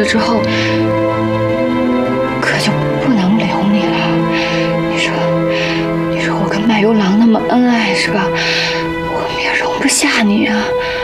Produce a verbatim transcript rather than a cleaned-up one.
之后，可就不能留你了。你说，你说我跟卖油郎那么恩爱是吧？我们也容不下你啊。